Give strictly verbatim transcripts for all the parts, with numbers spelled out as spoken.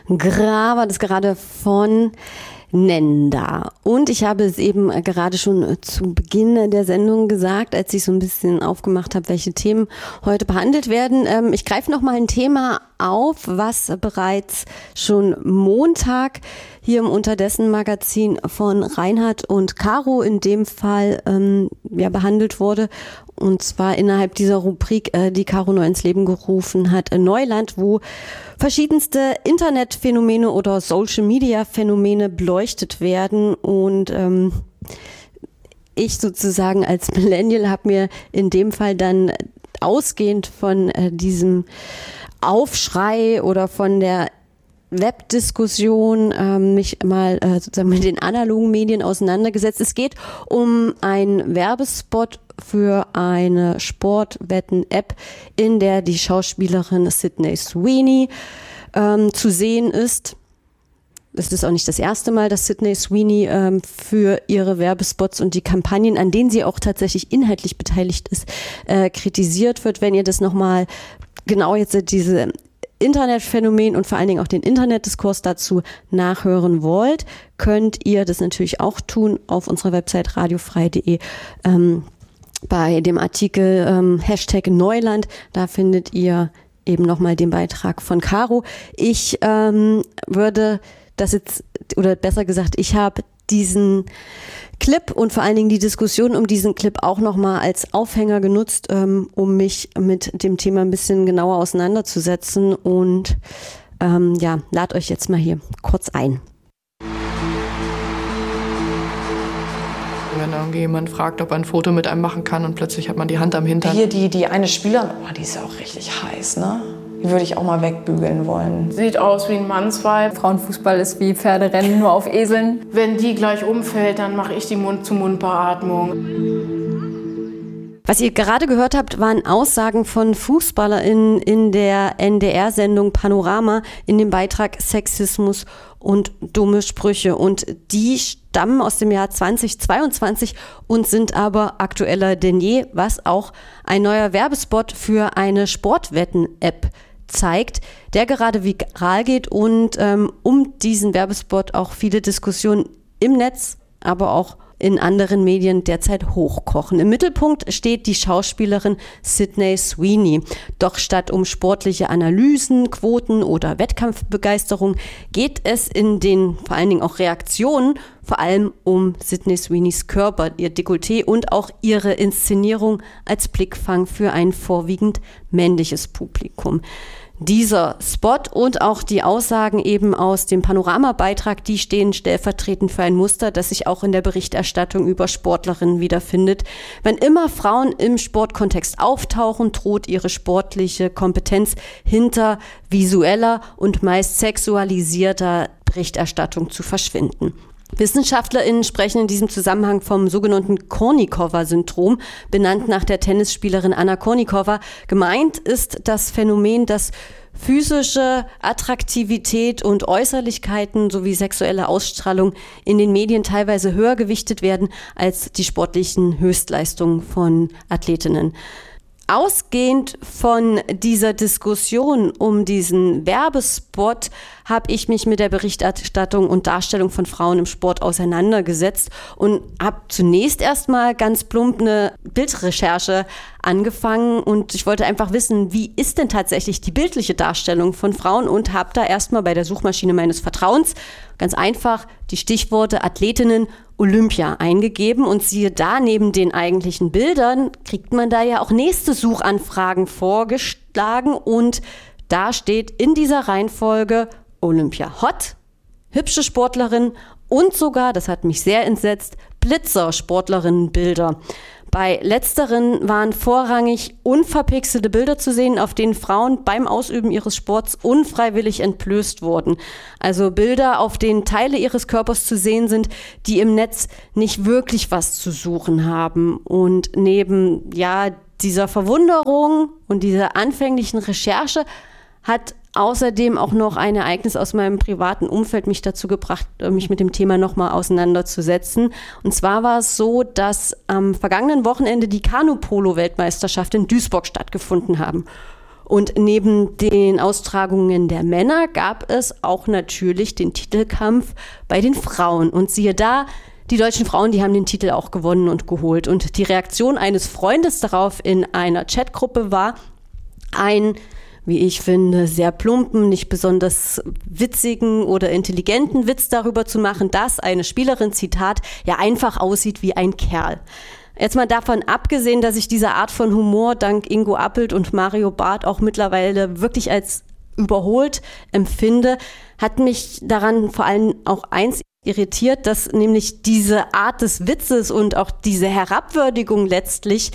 Gra war das gerade von Nenda. Und ich habe es eben gerade schon zu Beginn der Sendung gesagt, als ich so ein bisschen aufgemacht habe, welche Themen heute behandelt werden. Ich greife noch mal ein Thema auf, was bereits schon Montag hier im Unterdessen-Magazin von Reinhard und Caro in dem Fall ähm, ja, behandelt wurde. Und zwar innerhalb dieser Rubrik, äh, die Caro neu ins Leben gerufen hat, Neuland, wo verschiedenste Internetphänomene oder Social-Media-Phänomene beleuchtet werden. Und ähm, ich sozusagen als Millennial habe mir in dem Fall dann ausgehend von äh, diesem Aufschrei oder von der Webdiskussion ähm, mich mal äh, sozusagen mit den analogen Medien auseinandergesetzt. Es geht um einen Werbespot für eine Sportwetten-App, in der die Schauspielerin Sydney Sweeney ähm, zu sehen ist. Es ist auch nicht das erste Mal, dass Sydney Sweeney ähm, für ihre Werbespots und die Kampagnen, an denen sie auch tatsächlich inhaltlich beteiligt ist, äh, kritisiert wird. Wenn ihr das nochmal genau jetzt diese Internetphänomen und vor allen Dingen auch den Internetdiskurs dazu nachhören wollt, könnt ihr das natürlich auch tun auf unserer Website radiofrei punkt de. Ähm, bei dem Artikel ähm, Hashtag Neuland, da findet ihr eben nochmal den Beitrag von Caro. Ich ähm, würde das jetzt, oder besser gesagt, ich habe diesen Clip und vor allen Dingen die Diskussion um diesen Clip auch nochmal als Aufhänger genutzt, ähm, um mich mit dem Thema ein bisschen genauer auseinanderzusetzen und ähm, ja, lad euch jetzt mal hier kurz ein. Wenn irgendwie jemand fragt, ob er ein Foto mit einem machen kann und plötzlich hat man die Hand am Hintern. Hier die, die eine Spielerin, oh, die ist ja auch richtig heiß, ne? Die würde ich auch mal wegbügeln wollen. Sieht aus wie ein Mannsweib. Frauenfußball ist wie Pferderennen, nur auf Eseln. Wenn die gleich umfällt, dann mache ich die Mund-zu-Mund-Beatmung. Was ihr gerade gehört habt, waren Aussagen von FußballerInnen in der N D R-Sendung Panorama in dem Beitrag Sexismus und dumme Sprüche. Und die stammen aus dem Jahr zweitausendzweiundzwanzig und sind aber aktueller denn je, was auch ein neuer Werbespot für eine Sportwetten-App zeigt, der gerade viral geht und ähm, um diesen Werbespot auch viele Diskussionen im Netz, aber auch in anderen Medien derzeit hochkochen. Im Mittelpunkt steht die Schauspielerin Sydney Sweeney. Doch statt um sportliche Analysen, Quoten oder Wettkampfbegeisterung geht es in den vor allen Dingen auch Reaktionen vor allem um Sydney Sweeneys Körper, ihr Dekolleté und auch ihre Inszenierung als Blickfang für ein vorwiegend männliches Publikum. Dieser Spot und auch die Aussagen eben aus dem Panorama-Beitrag, die stehen stellvertretend für ein Muster, das sich auch in der Berichterstattung über Sportlerinnen wiederfindet. Wenn immer Frauen im Sportkontext auftauchen, droht ihre sportliche Kompetenz hinter visueller und meist sexualisierter Berichterstattung zu verschwinden. WissenschaftlerInnen sprechen in diesem Zusammenhang vom sogenannten Kornikowa-Syndrom, benannt nach der Tennisspielerin Anna Kornikova. Gemeint ist das Phänomen, dass physische Attraktivität und Äußerlichkeiten sowie sexuelle Ausstrahlung in den Medien teilweise höher gewichtet werden als die sportlichen Höchstleistungen von Athletinnen. Ausgehend von dieser Diskussion um diesen Werbespot habe ich mich mit der Berichterstattung und Darstellung von Frauen im Sport auseinandergesetzt und habe zunächst erstmal ganz plump eine Bildrecherche angefangen und ich wollte einfach wissen, wie ist denn tatsächlich die bildliche Darstellung von Frauen und habe da erstmal bei der Suchmaschine meines Vertrauens ganz einfach die Stichworte Athletinnen Olympia eingegeben und siehe da, neben den eigentlichen Bildern kriegt man da ja auch nächste Suchanfragen vorgeschlagen und da steht in dieser Reihenfolge Olympia Hot, hübsche Sportlerin und sogar, das hat mich sehr entsetzt, Blitzer-Sportlerinnenbilder. Bei letzteren waren vorrangig unverpixelte Bilder zu sehen, auf denen Frauen beim Ausüben ihres Sports unfreiwillig entblößt wurden. Also Bilder, auf denen Teile ihres Körpers zu sehen sind, die im Netz nicht wirklich was zu suchen haben. Und neben ja dieser Verwunderung und dieser anfänglichen Recherche hat außerdem auch noch ein Ereignis aus meinem privaten Umfeld mich dazu gebracht, mich mit dem Thema nochmal auseinanderzusetzen. Und zwar war es so, dass am vergangenen Wochenende die Kanu-Polo-Weltmeisterschaft in Duisburg stattgefunden haben. Und neben den Austragungen der Männer gab es auch natürlich den Titelkampf bei den Frauen. Und siehe da, die deutschen Frauen, die haben den Titel auch gewonnen und geholt. Und die Reaktion eines Freundes darauf in einer Chatgruppe war ein, wie ich finde, sehr plumpen, nicht besonders witzigen oder intelligenten Witz darüber zu machen, dass eine Spielerin, Zitat, ja einfach aussieht wie ein Kerl. Jetzt mal davon abgesehen, dass ich diese Art von Humor dank Ingo Appelt und Mario Barth auch mittlerweile wirklich als überholt empfinde, hat mich daran vor allem auch eins irritiert, dass nämlich diese Art des Witzes und auch diese Herabwürdigung letztlich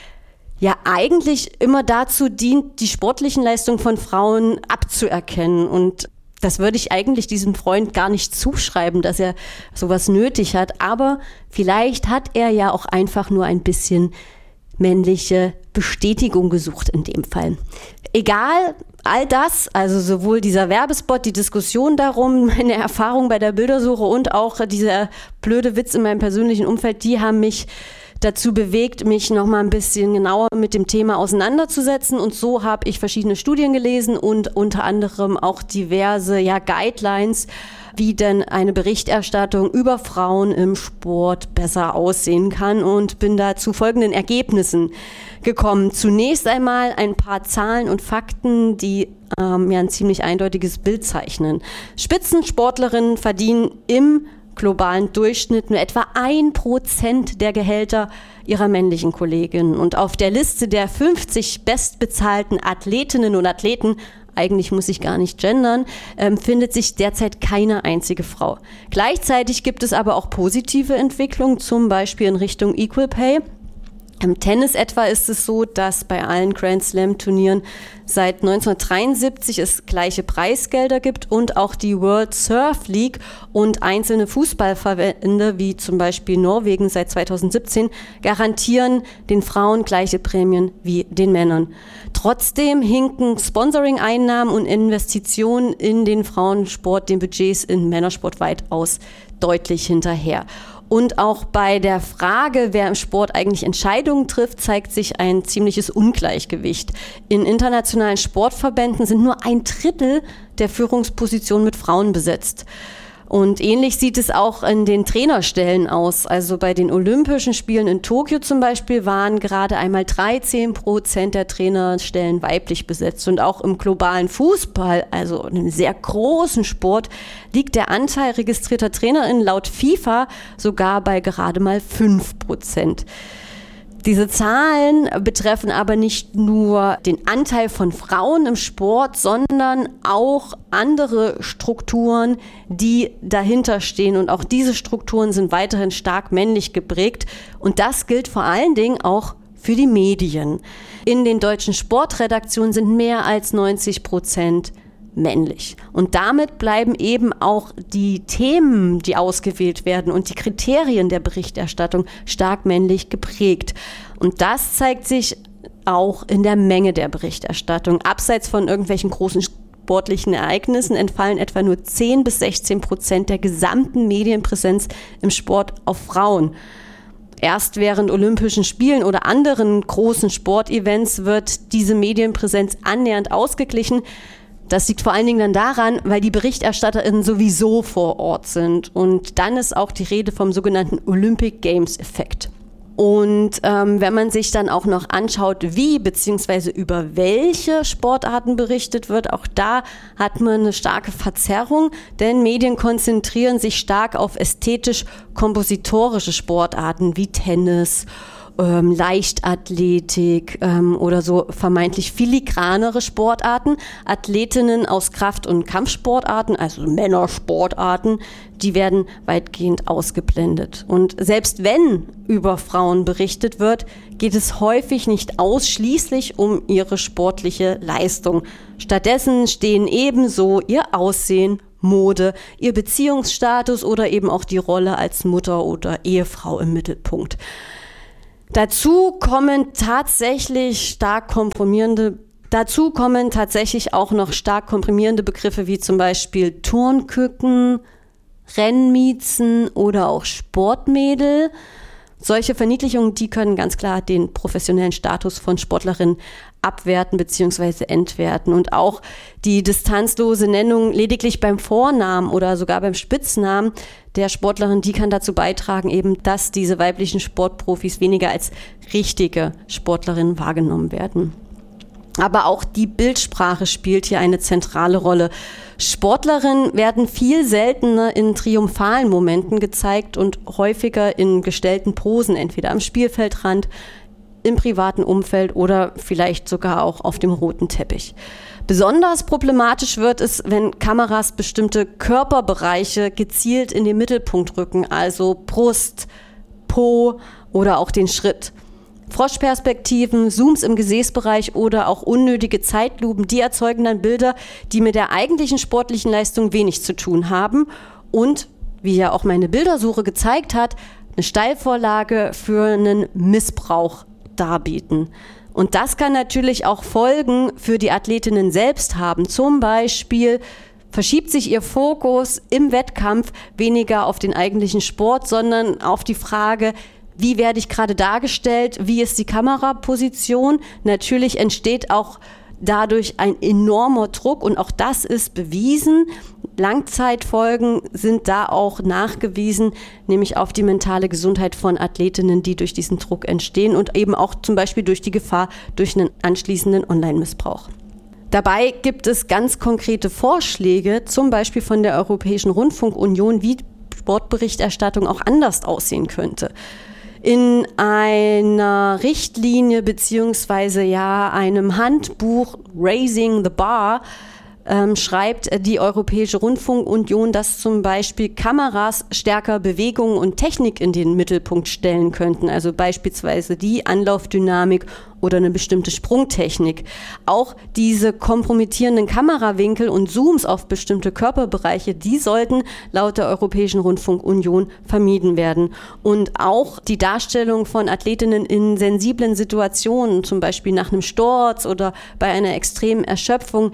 ja eigentlich immer dazu dient, die sportlichen Leistungen von Frauen abzuerkennen. Und das würde ich eigentlich diesem Freund gar nicht zuschreiben, dass er sowas nötig hat. Aber vielleicht hat er ja auch einfach nur ein bisschen männliche Bestätigung gesucht in dem Fall. Egal, all das, also sowohl dieser Werbespot, die Diskussion darum, meine Erfahrung bei der Bildersuche und auch dieser blöde Witz in meinem persönlichen Umfeld, die haben mich dazu bewegt, mich noch mal ein bisschen genauer mit dem Thema auseinanderzusetzen. Und so habe ich verschiedene Studien gelesen und unter anderem auch diverse ja, Guidelines, wie denn eine Berichterstattung über Frauen im Sport besser aussehen kann, und bin da zu folgenden Ergebnissen gekommen. Zunächst einmal ein paar Zahlen und Fakten, die ähm, ja ein ziemlich eindeutiges Bild zeichnen. Spitzensportlerinnen verdienen im globalen Durchschnitt nur etwa ein Prozent der Gehälter ihrer männlichen Kolleginnen. Und auf der Liste der fünfzig bestbezahlten Athletinnen und Athleten, eigentlich muss ich gar nicht gendern, ähm, findet sich derzeit keine einzige Frau. Gleichzeitig gibt es aber auch positive Entwicklungen, zum Beispiel in Richtung Equal Pay. Im Tennis etwa ist es so, dass bei allen Grand Slam Turnieren seit neunzehnhundertdreiundsiebzig es gleiche Preisgelder gibt, und auch die World Surf League und einzelne Fußballverbände wie zum Beispiel Norwegen seit zweitausendsiebzehn garantieren den Frauen gleiche Prämien wie den Männern. Trotzdem hinken Sponsoring-Einnahmen und Investitionen in den Frauensport den Budgets im Männersport weitaus deutlich hinterher. Und auch bei der Frage, wer im Sport eigentlich Entscheidungen trifft, zeigt sich ein ziemliches Ungleichgewicht. In internationalen Sportverbänden sind nur ein Drittel der Führungspositionen mit Frauen besetzt. Und ähnlich sieht es auch in den Trainerstellen aus. Also bei den Olympischen Spielen in Tokio zum Beispiel waren gerade einmal dreizehn Prozent der Trainerstellen weiblich besetzt. Und auch im globalen Fußball, also einem sehr großen Sport, liegt der Anteil registrierter TrainerInnen laut FIFA sogar bei gerade mal fünf Prozent. Diese Zahlen betreffen aber nicht nur den Anteil von Frauen im Sport, sondern auch andere Strukturen, die dahinter stehen. Und auch diese Strukturen sind weiterhin stark männlich geprägt. Und das gilt vor allen Dingen auch für die Medien. In den deutschen Sportredaktionen sind mehr als neunzig Prozent männlich. Und damit bleiben eben auch die Themen, die ausgewählt werden, und die Kriterien der Berichterstattung stark männlich geprägt. Und das zeigt sich auch in der Menge der Berichterstattung. Abseits von irgendwelchen großen sportlichen Ereignissen entfallen etwa nur zehn bis sechzehn Prozent der gesamten Medienpräsenz im Sport auf Frauen. Erst während Olympischen Spielen oder anderen großen Sportevents wird diese Medienpräsenz annähernd ausgeglichen. Das liegt vor allen Dingen dann daran, weil die BerichterstatterInnen sowieso vor Ort sind. Und dann ist auch die Rede vom sogenannten Olympic Games Effekt. Und ähm, wenn man sich dann auch noch anschaut, wie bzw. über welche Sportarten berichtet wird, auch da hat man eine starke Verzerrung, denn Medien konzentrieren sich stark auf ästhetisch-kompositorische Sportarten wie Tennis, Ähm, Leichtathletik ähm, oder so vermeintlich filigranere Sportarten. Athletinnen aus Kraft- und Kampfsportarten, also Männersportarten, die werden weitgehend ausgeblendet. Und selbst wenn über Frauen berichtet wird, geht es häufig nicht ausschließlich um ihre sportliche Leistung. Stattdessen stehen ebenso ihr Aussehen, Mode, ihr Beziehungsstatus oder eben auch die Rolle als Mutter oder Ehefrau im Mittelpunkt. Dazu kommen tatsächlich stark komprimierende, dazu kommen tatsächlich auch noch stark komprimierende Begriffe wie zum Beispiel Turnküken, Rennmiezen oder auch Sportmädel. Solche Verniedlichungen, die können ganz klar den professionellen Status von Sportlerinnen abwerten bzw. entwerten. Und auch die distanzlose Nennung lediglich beim Vornamen oder sogar beim Spitznamen der Sportlerin, die kann dazu beitragen, eben, dass diese weiblichen Sportprofis weniger als richtige Sportlerinnen wahrgenommen werden. Aber auch die Bildsprache spielt hier eine zentrale Rolle. Sportlerinnen werden viel seltener in triumphalen Momenten gezeigt und häufiger in gestellten Posen, entweder am Spielfeldrand, im privaten Umfeld oder vielleicht sogar auch auf dem roten Teppich. Besonders problematisch wird es, wenn Kameras bestimmte Körperbereiche gezielt in den Mittelpunkt rücken, also Brust, Po oder auch den Schritt. Froschperspektiven, Zooms im Gesäßbereich oder auch unnötige Zeitlupen, die erzeugen dann Bilder, die mit der eigentlichen sportlichen Leistung wenig zu tun haben und, wie ja auch meine Bildersuche gezeigt hat, eine Steilvorlage für einen Missbrauch darbieten. Und das kann natürlich auch Folgen für die Athletinnen selbst haben. Zum Beispiel verschiebt sich ihr Fokus im Wettkampf weniger auf den eigentlichen Sport, sondern auf die Frage, wie werde ich gerade dargestellt, wie ist die Kameraposition. Natürlich entsteht auch dadurch ein enormer Druck und auch das ist bewiesen. Langzeitfolgen sind da auch nachgewiesen, nämlich auf die mentale Gesundheit von Athletinnen, die durch diesen Druck entstehen und eben auch zum Beispiel durch die Gefahr durch einen anschließenden Online-Missbrauch. Dabei gibt es ganz konkrete Vorschläge, zum Beispiel von der Europäischen Rundfunkunion, wie Sportberichterstattung auch anders aussehen könnte. In einer Richtlinie beziehungsweise ja einem Handbuch Raising the Bar ähm, schreibt die Europäische Rundfunkunion, dass zum Beispiel Kameras stärker Bewegung und Technik in den Mittelpunkt stellen könnten, also beispielsweise die Anlaufdynamik oder eine bestimmte Sprungtechnik. Auch diese kompromittierenden Kamerawinkel und Zooms auf bestimmte Körperbereiche, die sollten laut der Europäischen Rundfunkunion vermieden werden. Und auch die Darstellung von Athletinnen in sensiblen Situationen, zum Beispiel nach einem Sturz oder bei einer extremen Erschöpfung,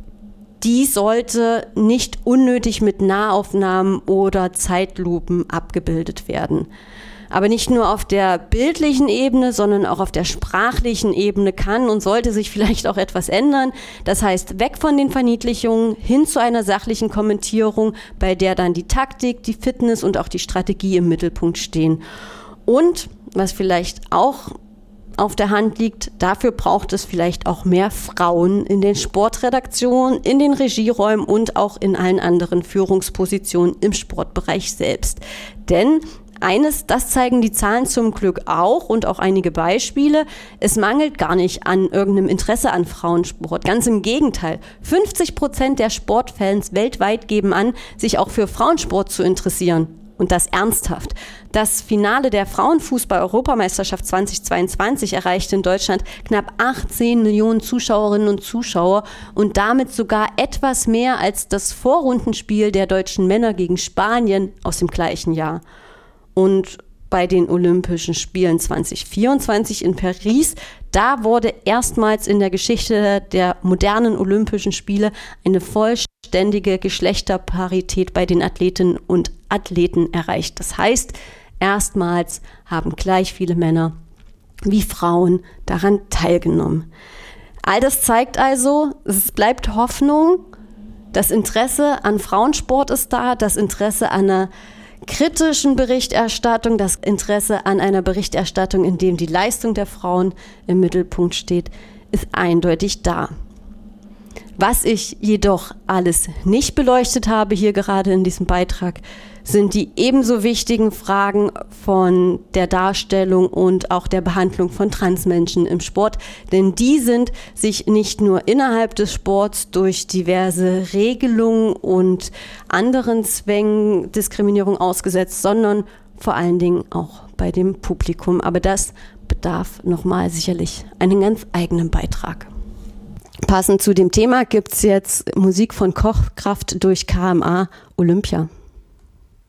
die sollte nicht unnötig mit Nahaufnahmen oder Zeitlupen abgebildet werden. Aber nicht nur auf der bildlichen Ebene, sondern auch auf der sprachlichen Ebene kann und sollte sich vielleicht auch etwas ändern. Das heißt, weg von den Verniedlichungen hin zu einer sachlichen Kommentierung, bei der dann die Taktik, die Fitness und auch die Strategie im Mittelpunkt stehen. Und was vielleicht auch auf der Hand liegt, dafür braucht es vielleicht auch mehr Frauen in den Sportredaktionen, in den Regieräumen und auch in allen anderen Führungspositionen im Sportbereich selbst. Denn eines, das zeigen die Zahlen zum Glück auch und auch einige Beispiele, es mangelt gar nicht an irgendeinem Interesse an Frauensport. Ganz im Gegenteil, fünfzig Prozent der Sportfans weltweit geben an, sich auch für Frauensport zu interessieren. Und das ernsthaft. Das Finale der Frauenfußball-Europameisterschaft zweitausendzweiundzwanzig erreichte in Deutschland knapp achtzehn Millionen Zuschauerinnen und Zuschauer und damit sogar etwas mehr als das Vorrundenspiel der deutschen Männer gegen Spanien aus dem gleichen Jahr. Und bei den Olympischen Spielen zweitausendvierundzwanzig in Paris, da wurde erstmals in der Geschichte der modernen Olympischen Spiele eine vollständige Geschlechterparität bei den Athletinnen und Athleten erreicht. Das heißt, erstmals haben gleich viele Männer wie Frauen daran teilgenommen. All das zeigt also, es bleibt Hoffnung, das Interesse an Frauensport ist da, das Interesse an einer kritischen Berichterstattung, das Interesse an einer Berichterstattung, in dem die Leistung der Frauen im Mittelpunkt steht, ist eindeutig da. Was ich jedoch alles nicht beleuchtet habe hier gerade in diesem Beitrag, sind die ebenso wichtigen Fragen von der Darstellung und auch der Behandlung von Transmenschen im Sport. Denn die sind sich nicht nur innerhalb des Sports durch diverse Regelungen und anderen Zwängen Diskriminierung ausgesetzt, sondern vor allen Dingen auch bei dem Publikum. Aber das bedarf nochmal sicherlich einen ganz eigenen Beitrag. Passend zu dem Thema gibt es jetzt Musik von Kochkraft durch K M A Olympia.